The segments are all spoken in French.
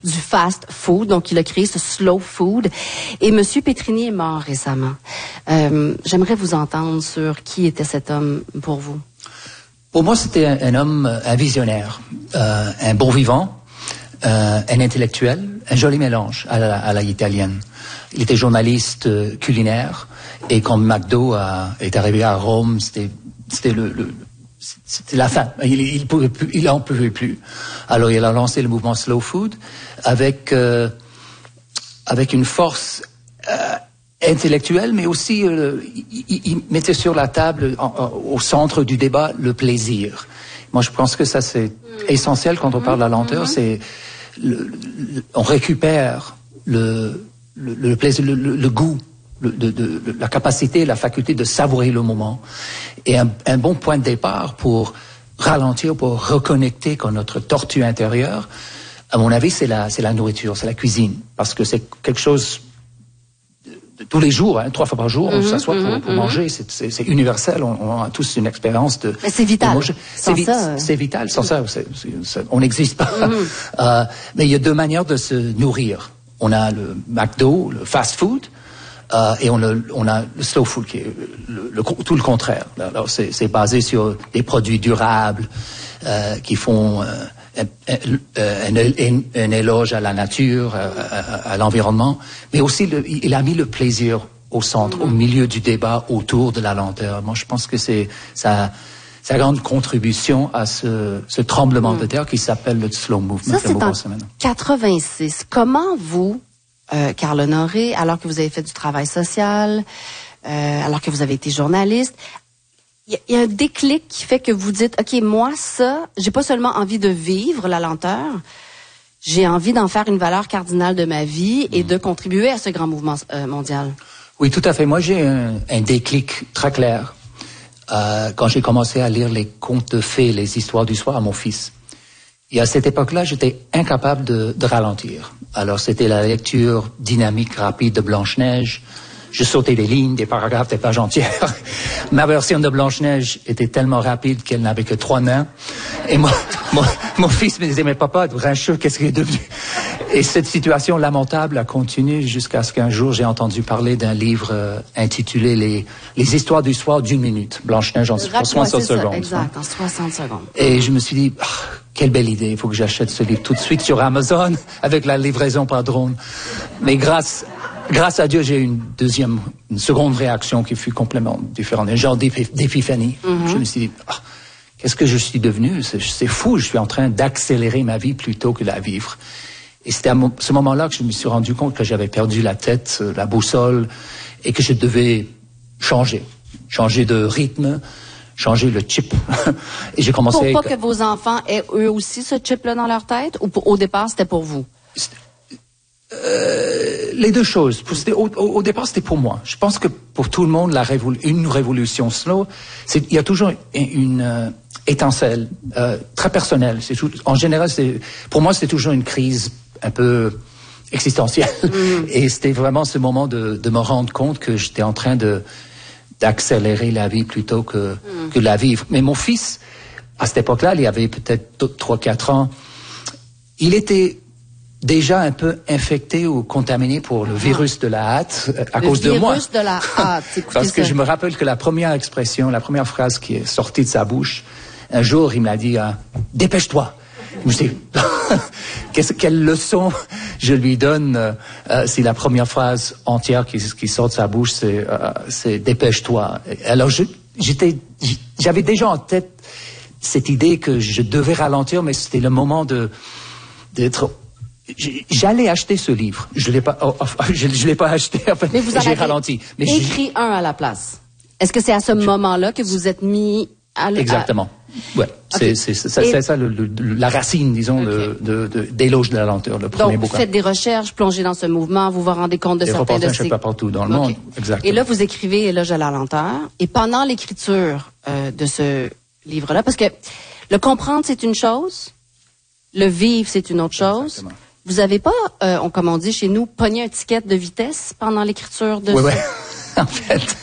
du fast food. Donc, il a créé ce slow food. Et Monsieur Petrini est mort récemment. J'aimerais vous entendre sur qui était cet homme pour vous. Pour moi, c'était un homme, un visionnaire, un bon vivant, un intellectuel, un joli mélange à la italienne. Il était journaliste culinaire et quand McDo est arrivé à Rome, c'était la fin. Il en pouvait plus. Alors il a lancé le mouvement Slow Food avec une force intellectuelle, mais aussi il mettait sur la table, au centre du débat, le plaisir. Moi, je pense que ça c'est essentiel quand on parle de la lenteur. C'est on récupère le plaisir, le goût, la capacité, la faculté de savourer le moment. Et un bon point de départ pour ralentir, pour reconnecter avec notre tortue intérieure, à mon avis, c'est la nourriture, c'est la cuisine. Parce que c'est quelque chose de tous les jours, 3 fois par jour, on s'assoit pour manger, c'est universel, on a tous une expérience de... Mais c'est vital. C'est vital, sans ça, on n'existe pas. Mais il y a 2 manières de se nourrir. On a le McDo, le fast food, et on a le slow food qui est tout le contraire. Alors c'est basé sur des produits durables qui font un éloge à la nature, à l'environnement, mais aussi il a mis le plaisir au centre, au milieu du débat autour de la lenteur. Moi, je pense que c'est sa grande contribution à ce tremblement de terre qui s'appelle le slow movement. Ça, c'est en 86. Comment vous, Carl Honoré, alors que vous avez fait du travail social, alors que vous avez été journaliste, il y a un déclic qui fait que vous dites, OK, moi, ça, j'ai pas seulement envie de vivre la lenteur, j'ai envie d'en faire une valeur cardinale de ma vie et de contribuer à ce grand mouvement mondial. Oui, tout à fait. Moi, j'ai un déclic très clair quand j'ai commencé à lire les contes de fées, les histoires du soir à mon fils. Et à cette époque-là, j'étais incapable de ralentir. Alors, c'était la lecture dynamique, rapide de Blanche-Neige. Je sautais des lignes, des paragraphes, des pages entières. Ma version de Blanche-Neige était tellement rapide qu'elle n'avait que 3 nains. Et mon fils me disait, mais papa, grincheux, qu'est-ce qu'il est devenu? Et cette situation lamentable a continué jusqu'à ce qu'un jour j'ai entendu parler d'un livre intitulé Les histoires du soir d'1 minute. Blanche-Neige en 60 secondes. Exact, en 60 secondes. Et je me suis dit, quelle belle idée, il faut que j'achète ce livre tout de suite sur Amazon avec la livraison par drone. Mais grâce à Dieu, j'ai eu une seconde réaction qui fut complètement différente, un genre d'épiphanie. Je me suis dit, qu'est-ce que je suis devenu? C'est fou, je suis en train d'accélérer ma vie plutôt que de la vivre. Et c'était à ce moment-là que je me suis rendu compte que j'avais perdu la tête, la boussole, et que je devais changer de rythme, changer le chip. Et j'ai commencé... Pour pas que vos enfants aient eux aussi ce chip-là dans leur tête, ou au départ, c'était pour vous? Les 2 choses. Au départ, c'était pour moi. Je pense que pour tout le monde, une révolution slow, il y a toujours une étincelle très personnelle. En général, pour moi, c'était toujours une crise un peu existentielle. Et c'était vraiment ce moment de me rendre compte que j'étais en train d'accélérer la vie plutôt que la vivre. Mais mon fils, à cette époque-là, il avait peut-être 3-4 ans, il était déjà un peu infecté ou contaminé pour le virus de la hâte à cause de moi. Le virus de la hâte, parce que je me rappelle que la première phrase qui est sortie de sa bouche, un jour, il m'a dit « Dépêche-toi ». Je me suis dit « Quelle leçon je lui donne si la première phrase entière qui sort de sa bouche, c'est « Dépêche-toi ». Alors, j'avais déjà en tête cette idée que je devais ralentir, mais c'était le moment d'être... J'allais acheter ce livre. Je l'ai pas acheté. En fait, mais vous avez ralenti. Mais écrit un à la place. Est-ce que c'est à ce moment-là que vous êtes mis à... Exactement. Ouais. Okay. C'est ça la racine, disons, d'éloge de la lenteur, le premier bouquin. Donc, vous faites des recherches, plongez dans ce mouvement, vous vous rendez compte de certains de ces... pas partout dans le monde. Exactement. Et là, vous écrivez Éloge de la lenteur. Et pendant l'écriture de ce livre-là, parce que le comprendre, c'est une chose, le vivre, c'est une autre chose. Exactement. Vous avez pas, comme on dit chez nous, pogné un ticket de vitesse pendant l'écriture de... Oui. En fait,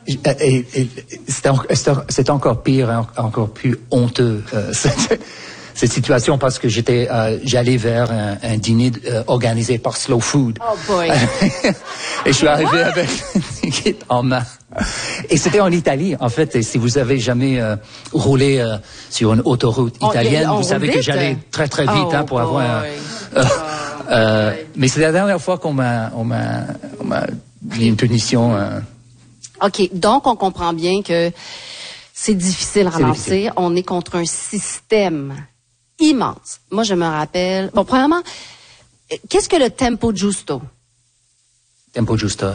c'est encore pire, encore plus honteux. cette situation parce que j'allais vers un dîner organisé par Slow Food. Oh boy. Et je suis arrivé avec une ticket en main. Et c'était en Italie, en fait. Et si vous avez jamais roulé sur une autoroute italienne, vous savez que j'allais très très vite pour avoir mais c'est la dernière fois qu'on m'a mis une punition. OK, donc on comprend bien que c'est difficile à ralentir. On est contre un système immense. Moi, je me rappelle... Bon, premièrement, qu'est-ce que le tempo giusto? Tempo giusto.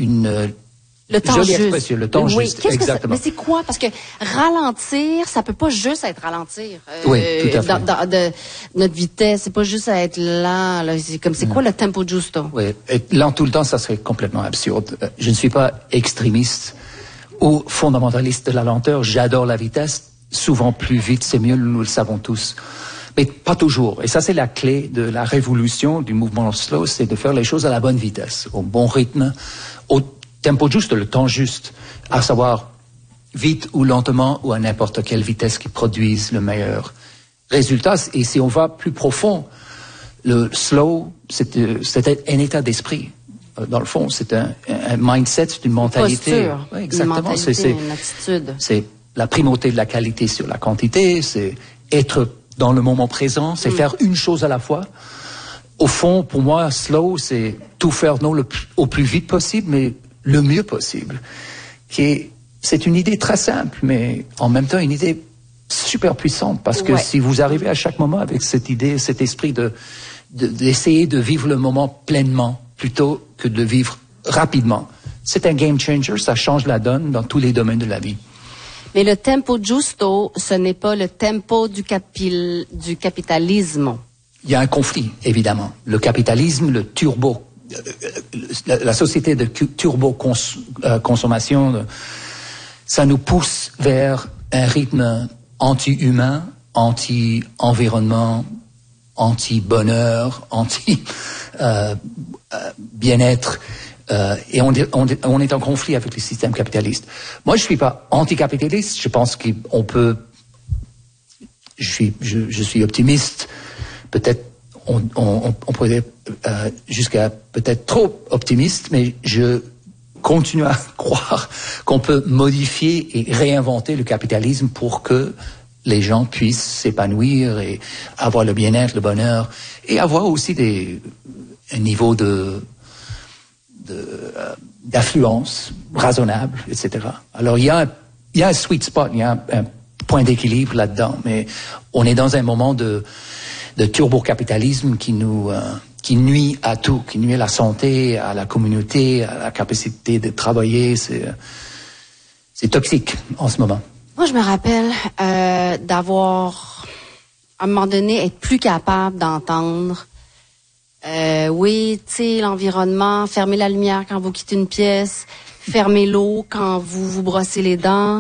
Le temps jolie juste. Expression, le temps juste, exactement. Mais c'est quoi? Parce que ralentir, ça peut pas juste être ralentir. Oui, tout à fait. De notre vitesse, c'est pas juste être lent. Là. C'est quoi le tempo giusto? Oui, être lent tout le temps, ça serait complètement absurde. Je ne suis pas extrémiste ou fondamentaliste de la lenteur. J'adore la vitesse. Souvent plus vite, c'est mieux, nous le savons tous. Mais pas toujours. Et ça, c'est la clé de la révolution du mouvement slow, c'est de faire les choses à la bonne vitesse, au bon rythme, au tempo juste, le temps juste, à savoir vite ou lentement ou à n'importe quelle vitesse qui produise le meilleur résultat. Et si on va plus profond, le slow, c'est un état d'esprit. Dans le fond, c'est un mindset, c'est une mentalité. Posture, oui, exactement. une attitude. C'est la primauté de la qualité sur la quantité, c'est être dans le moment présent, c'est faire une chose à la fois. Au fond, pour moi, slow, c'est tout faire au plus vite possible, mais le mieux possible. C'est une idée très simple, mais en même temps une idée super puissante, parce que si vous arrivez à chaque moment avec cette idée, cet esprit d'essayer de vivre le moment pleinement, plutôt que de vivre rapidement, c'est un game changer, ça change la donne dans tous les domaines de la vie. Mais le tempo giusto, ce n'est pas le tempo du capitalisme. Il y a un conflit, évidemment. Le capitalisme, le turbo, la société de turbo-consommation, ça nous pousse vers un rythme anti-humain, anti-environnement, anti-bonheur, anti-bien-être. Et on est en conflit avec le système capitaliste. Moi, je suis pas anticapitaliste. Je pense qu'on peut. Je suis optimiste. Peut-être on pourrait jusqu'à peut-être trop optimiste, mais je continue à croire qu'on peut modifier et réinventer le capitalisme pour que les gens puissent s'épanouir et avoir le bien-être, le bonheur, et avoir aussi un niveau d'affluence raisonnable, etc. Alors il y a un sweet spot, il y a un point d'équilibre là-dedans, mais on est dans un moment de turbocapitalisme qui nuit à tout, qui nuit à la santé, à la communauté, à la capacité de travailler. C'est toxique en ce moment. Moi, je me rappelle d'avoir, à un moment donné, être plus capable d'entendre oui, tu sais, l'environnement, fermez la lumière quand vous quittez une pièce, fermez l'eau quand vous vous brossez les dents.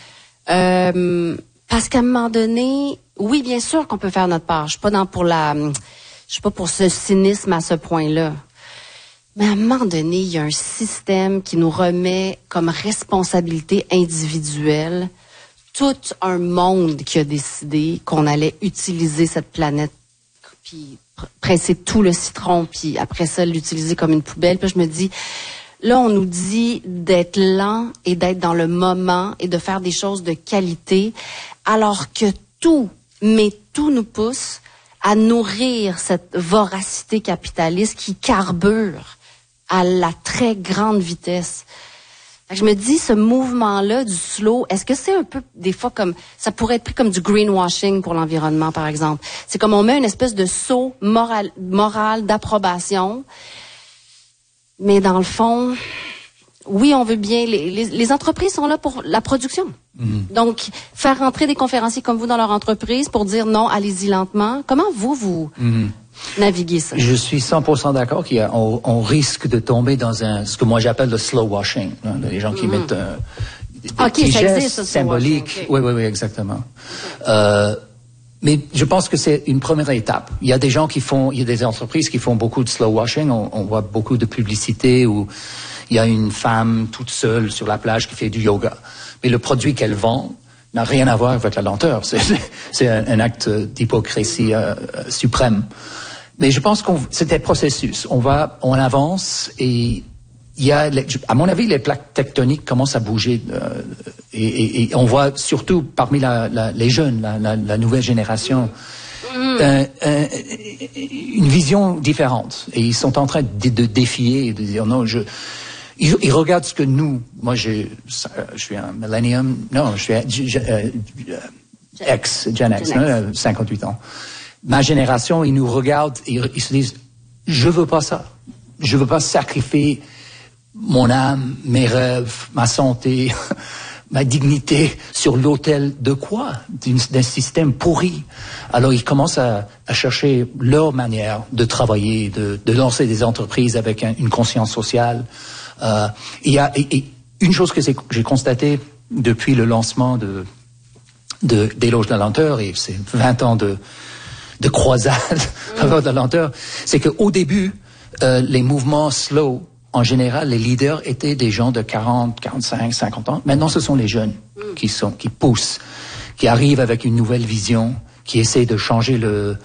Parce qu'à un moment donné, oui, bien sûr qu'on peut faire notre part. Je suis pas pour ce cynisme à ce point-là. Mais à un moment donné, il y a un système qui nous remet comme responsabilité individuelle tout un monde qui a décidé qu'on allait utiliser cette planète, puis presser tout le citron, puis après ça, l'utiliser comme une poubelle. Puis je me dis, là, on nous dit d'être lent et d'être dans le moment et de faire des choses de qualité, alors que tout nous pousse à nourrir cette voracité capitaliste qui carbure à la très grande vitesse. Je me dis, ce mouvement-là du slow, est-ce que c'est un peu, des fois, comme, ça pourrait être pris comme du greenwashing pour l'environnement, par exemple? C'est comme on met une espèce de sceau moral d'approbation, mais dans le fond, oui, on veut bien, les entreprises sont là pour la production. Mm-hmm. Donc, faire rentrer des conférenciers comme vous dans leur entreprise pour dire non, allez-y lentement. Comment vous naviguez ça? Je suis 100% d'accord qu'on risque de tomber dans ce que moi j'appelle le slow washing. Hein, les gens qui mettent des petits gestes symboliques. Okay. Oui, exactement. Mais je pense que c'est une première étape. Il y a des entreprises qui font beaucoup de slow washing. On voit beaucoup de publicité où il y a une femme toute seule sur la plage qui fait du yoga. Mais le produit qu'elle vend, n'a rien à voir avec la lenteur. C'est un acte d'hypocrisie suprême. Mais je pense que c'est un processus. On avance et il y a, à mon avis, les plaques tectoniques commencent à bouger et on voit surtout parmi les jeunes, la nouvelle génération, une vision différente. Et ils sont en train de défier et de dire non, ils regardent ce que nous, moi je suis un millennium, non, je suis Gen X, 58 ans. Ma génération, ils nous regardent et ils se disent, je veux pas ça. Je veux pas sacrifier mon âme, mes rêves, ma santé, ma dignité sur l'autel de quoi? D'un système pourri. Alors ils commencent à chercher leur manière de travailler, de lancer des entreprises avec une conscience sociale. Il y a une chose que j'ai constatée depuis le lancement d'Éloge de la lenteur, et c'est 20 ans de croisade en faveur de la lenteur, c'est qu'au début, les mouvements slow, en général, les leaders étaient des gens de 40, 45, 50 ans. Maintenant, ce sont les jeunes qui poussent, qui arrivent avec une nouvelle vision, qui essaient de changer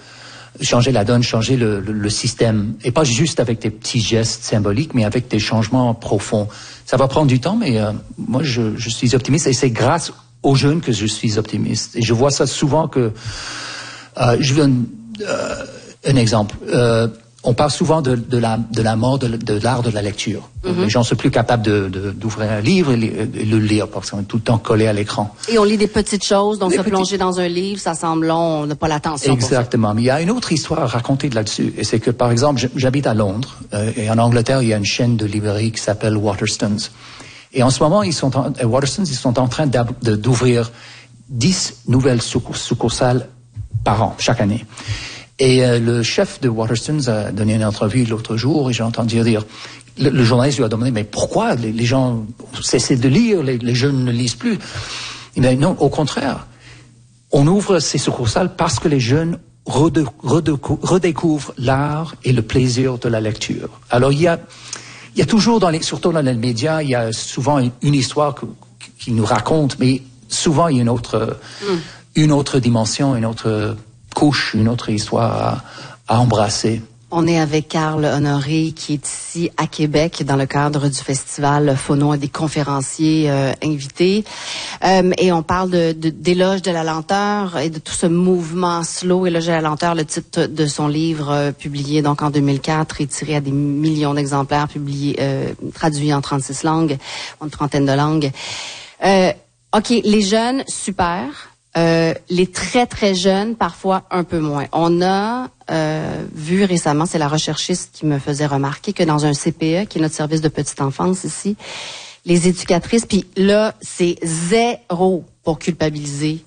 la donne, changer le système. Et pas juste avec des petits gestes symboliques, mais avec des changements profonds. Ça va prendre du temps, mais moi, je suis optimiste. Et c'est grâce aux jeunes que je suis optimiste. Et je vois ça souvent que... je donne un exemple. On parle souvent de la mort de l'art de la lecture. Les gens sont plus capables d'ouvrir un livre et le lire parce qu'on est tout le temps collé à l'écran. Et on lit des petites choses, donc plonger dans un livre, ça semble long, on n'a pas l'attention. Exactement. Mais il y a une autre histoire à raconter là-dessus. Et c'est que, par exemple, j'habite à Londres. Et en Angleterre, il y a une chaîne de librairies qui s'appelle Waterstones. Et en ce moment, Waterstones, ils sont en train d'ouvrir 10 nouvelles succursales par an, chaque année. Et le chef de Waterstones a donné une entrevue l'autre jour et j'ai entendu dire, le journaliste lui a demandé, mais pourquoi les gens cessent de lire, les jeunes ne lisent plus? Il m'a dit non, au contraire. On ouvre ces succursales parce que les jeunes redécouvrent l'art et le plaisir de la lecture. Alors il y a toujours surtout dans les médias, il y a souvent une histoire qui nous raconte, mais souvent il y a une autre dimension, une autre couche, une autre histoire à embrasser. On est avec Carl Honoré qui est ici à Québec dans le cadre du festival Phono et des conférenciers invités. Et on parle d'éloge de la lenteur et de tout ce mouvement slow, éloge de la lenteur, le titre de son livre publié donc en 2004 et tiré à des millions d'exemplaires, traduit en 36 langues, une trentaine de langues. OK, les jeunes, super. Les très, très jeunes, parfois un peu moins. On a vu récemment, c'est la recherchiste qui me faisait remarquer que dans un CPE, qui est notre service de petite enfance ici, les éducatrices, puis là, c'est zéro pour culpabiliser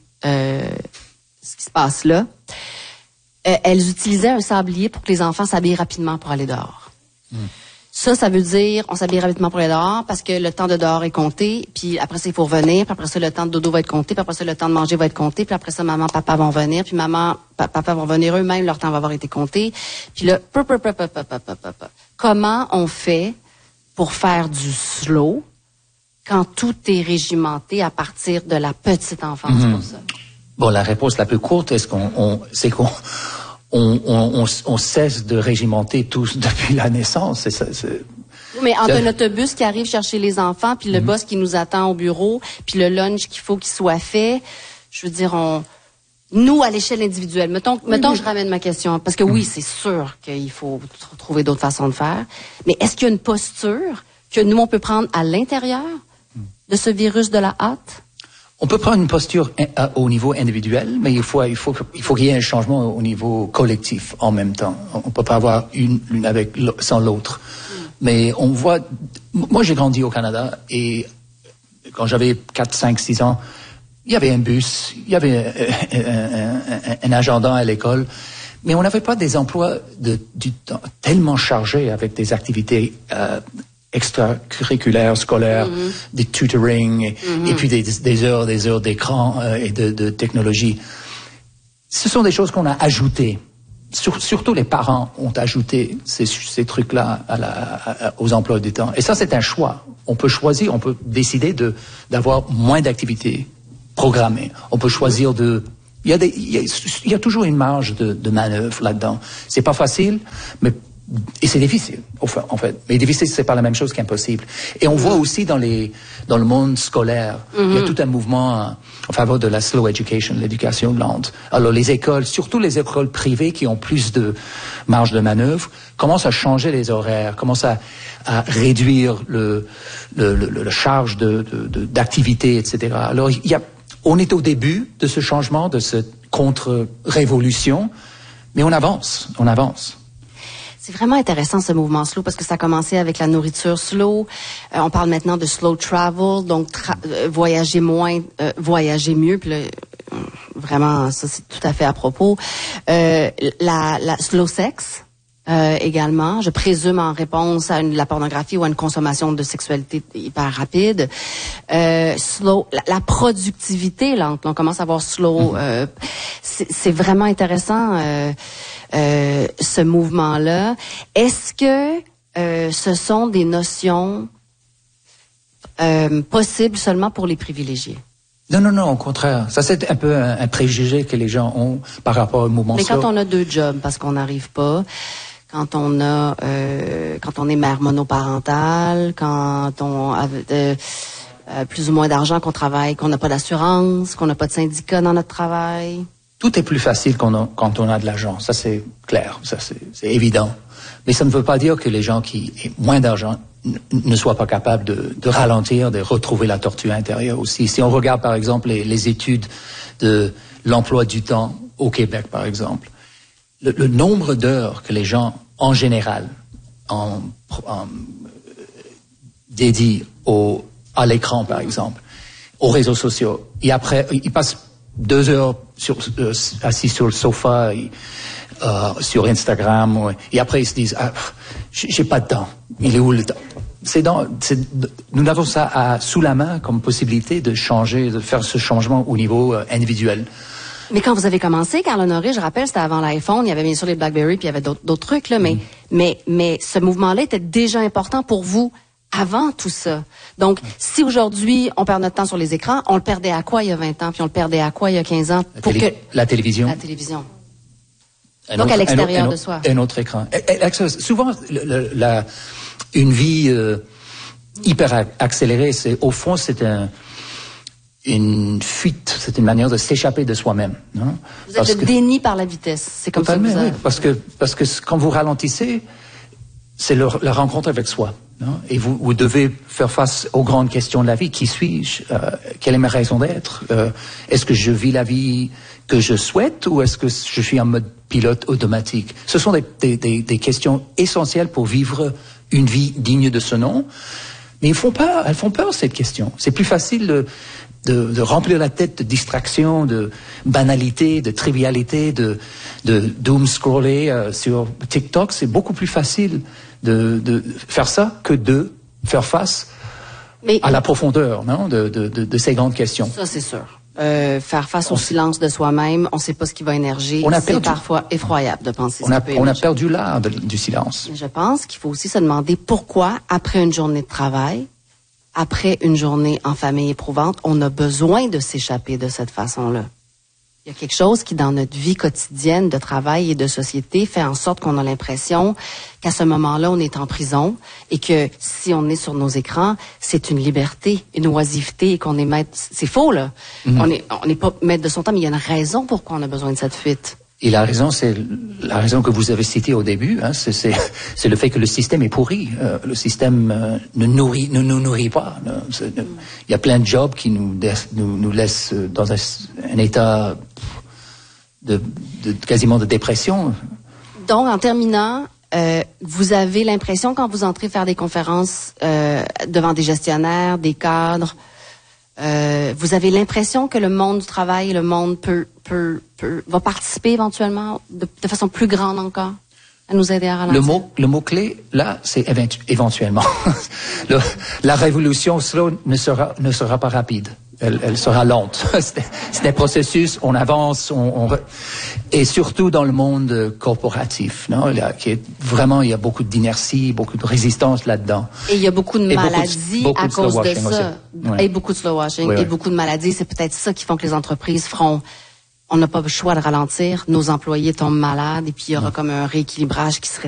ce qui se passe là. Elles utilisaient un sablier pour que les enfants s'habillent rapidement pour aller dehors. Ça veut dire, on s'habille rapidement pour aller dehors parce que le temps de dehors est compté, puis après ça, il faut revenir, puis après ça, le temps de dodo va être compté, puis après ça, le temps de manger va être compté, puis après ça, maman, papa vont venir, puis papa vont venir eux-mêmes, leur temps va avoir été compté. Puis là, comment on fait pour faire du slow quand tout est régimenté à partir de la petite enfance pour ça? Bon, la réponse la plus courte, c'est qu'on cesse de régimenter tous depuis la naissance. Mais entre un autobus qui arrive chercher les enfants, puis le boss qui nous attend au bureau, puis le lunch qu'il faut qu'il soit fait, je veux dire, nous, à l'échelle individuelle, mettons que je ramène ma question, parce que oui, c'est sûr qu'il faut trouver d'autres façons de faire, mais est-ce qu'il y a une posture que nous, on peut prendre à l'intérieur de ce virus de la hâte? On peut prendre une posture au niveau individuel, mais il faut qu'il y ait un changement au niveau collectif en même temps. On peut pas avoir une sans l'autre. Mais on voit, moi j'ai grandi au Canada et quand j'avais 4, 5, 6 ans, il y avait un bus, il y avait un agenda à l'école, mais on n'avait pas des emplois du temps tellement chargés avec des activités extracurriculaires, scolaires, des tutoring, et puis des heures d'écran et de technologie. Ce sont des choses qu'on a ajoutées. Surtout les parents ont ajouté ces trucs-là aux emplois du temps. Et ça, c'est un choix. On peut choisir, on peut décider d'avoir moins d'activités programmer. On peut choisir il y a toujours une marge de manœuvre là-dedans. C'est pas facile, et c'est difficile, en fait. Mais difficile, c'est pas la même chose qu'impossible. Et on voit aussi dans le monde scolaire, il y a tout un mouvement en faveur de la slow education, l'éducation lente. Alors les écoles, surtout les écoles privées qui ont plus de marge de manœuvre, commencent à changer les horaires, commencent à réduire le charge d'activité, etc. Alors on est au début de ce changement, de cette contre-révolution, mais on avance. C'est vraiment intéressant ce mouvement slow parce que ça a commencé avec la nourriture slow. On parle maintenant de slow travel, donc voyager moins, voyager mieux. Puis là, vraiment, ça c'est tout à fait à propos. La slow sex également, je présume en réponse à la pornographie ou à une consommation de sexualité hyper rapide. Slow, la productivité lente. On commence à voir slow. C'est vraiment intéressant. Ce mouvement-là. Est-ce que ce sont des notions possibles seulement pour les privilégiés? Non, au contraire. Ça, c'est un peu un préjugé que les gens ont par rapport au mouvement slow. Mais quand on a 2 jobs, parce qu'on n'arrive pas, quand on est mère monoparentale, quand on a plus ou moins d'argent, qu'on travaille, qu'on n'a pas d'assurance, qu'on n'a pas de syndicat dans notre travail. Tout est plus facile quand on a de l'argent. Ça, c'est clair. Ça, c'est évident. Mais ça ne veut pas dire que les gens qui ont moins d'argent ne soient pas capables de ralentir, de retrouver la tortue intérieure aussi. Si on regarde, par exemple, les études de l'emploi du temps au Québec, par exemple, le nombre d'heures que les gens, en général, dédient à l'écran, par exemple, aux réseaux sociaux, et après, ils passent 2 heures assis sur le sofa, sur Instagram, et après ils se disent j'ai pas de temps. Il est où le temps? Nous avons ça sous la main comme possibilité de changer, de faire ce changement au niveau individuel. Mais quand vous avez commencé, Carl Honoré, je rappelle, c'était avant l'iPhone, il y avait bien sûr les BlackBerry, puis il y avait d'autres trucs là, mais ce mouvement-là était déjà important pour vous avant tout ça. Donc, si aujourd'hui, on perd notre temps sur les écrans, on le perdait à quoi il y a 20 ans, puis on le perdait à quoi il y a 15 ans? La télévision. La télévision. Donc, à l'extérieur de soi. Un autre écran. Souvent, une vie hyper accélérée, au fond, c'est une fuite, c'est une manière de s'échapper de soi-même. Non? Vous êtes déni par la vitesse. C'est comme ça que vous oui, parce que quand vous ralentissez, c'est la rencontre avec soi. Non? Et vous devez faire face aux grandes questions de la vie. Qui suis-je? Quelle est ma raison d'être? Est-ce que je vis la vie que je souhaite ou est-ce que je suis en mode pilote automatique? Ce sont des questions essentielles pour vivre une vie digne de ce nom. Mais elles font peur, ces questions. C'est plus facile de remplir la tête de distractions, de banalités, de trivialités, de doom scroller sur TikTok. C'est beaucoup plus facile de faire ça que de faire face à la profondeur, non, de ces grandes questions. Ça, c'est sûr. Faire face au silence de soi-même, on ne sait pas ce qui va émerger. C'est parfois effroyable de penser on a perdu l'art du silence. Je pense qu'il faut aussi se demander pourquoi, après une journée de travail, après une journée en famille éprouvante, on a besoin de s'échapper de cette façon-là. Il y a quelque chose qui, dans notre vie quotidienne de travail et de société, fait en sorte qu'on a l'impression qu'à ce moment-là, on est en prison et que si on est sur nos écrans, c'est une liberté, une oisiveté et qu'on est maître. C'est faux, là. Mm-hmm. On n'est pas maître de son temps, mais il y a une raison pourquoi on a besoin de cette fuite. Et la raison, c'est la raison que vous avez citée au début. Hein, c'est le fait que le système est pourri. Le système ne nous nourrit pas. Il y a plein de jobs qui nous laissent dans un état quasiment de dépression. Donc, en terminant, vous avez l'impression quand vous entrez faire des conférences devant des gestionnaires, des cadres, vous avez l'impression que le monde du travail, le monde va participer éventuellement de façon plus grande encore à nous aider à ralentir? Le mot-clé, là, c'est éventuellement. La révolution slow ne sera pas rapide. elle sera lente. C'est un processus, on avance, et surtout dans le monde corporatif, non? Il y a beaucoup d'inertie, beaucoup de résistance là-dedans. Et il y a beaucoup de maladies à cause de ça. Ouais. Et beaucoup de slow washing, et beaucoup de maladies. C'est peut-être ça qui font que les entreprises feront. On n'a pas le choix de ralentir. Nos employés tombent malades, et puis il y aura comme un rééquilibrage qui serait